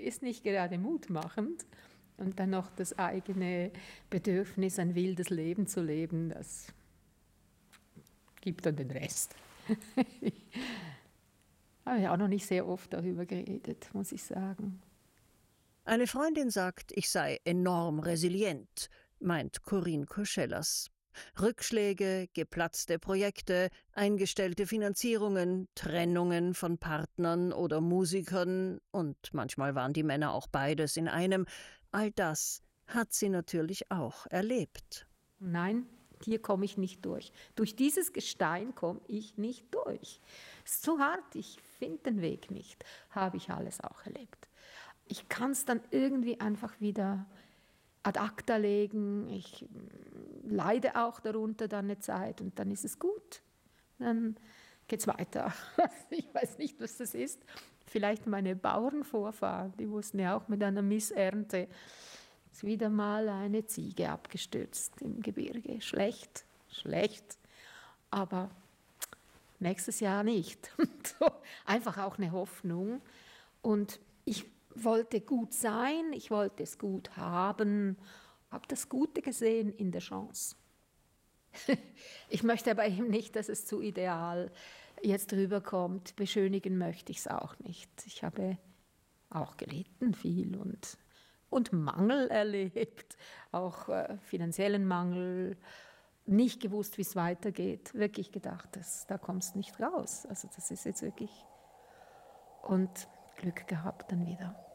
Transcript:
ist nicht gerade mutmachend. Und dann noch das eigene Bedürfnis, ein wildes Leben zu leben, das gibt dann den Rest. Habe ich auch noch nicht sehr oft darüber geredet, muss ich sagen. Eine Freundin sagt, ich sei enorm resilient, meint Corinne Koschelas. Rückschläge, geplatzte Projekte, eingestellte Finanzierungen, Trennungen von Partnern oder Musikern und manchmal waren die Männer auch beides in einem, all das hat sie natürlich auch erlebt. Nein, hier komme ich nicht durch. Durch dieses Gestein komme ich nicht durch. Es ist zu hart, ich finde den Weg nicht. Habe ich alles auch erlebt. Ich kann es dann irgendwie einfach wieder ad acta legen. Ich leide auch darunter dann eine Zeit und dann ist es gut. Dann geht es weiter. Ich weiß nicht, was das ist. Vielleicht meine Bauernvorfahren, die wussten ja auch mit einer Missernte, ist wieder mal eine Ziege abgestürzt im Gebirge. Schlecht, schlecht, aber nächstes Jahr nicht. So, einfach auch eine Hoffnung. Und ich wollte gut sein, ich wollte es gut haben, habe das Gute gesehen in der Chance. Ich möchte aber eben nicht, dass es zu ideal jetzt rüberkommt. Beschönigen möchte ich es auch nicht. Ich habe auch gelitten viel und Mangel erlebt, auch finanziellen Mangel, nicht gewusst, wie es weitergeht, wirklich gedacht, da kommst du nicht raus. Also das ist jetzt wirklich, und Glück gehabt dann wieder.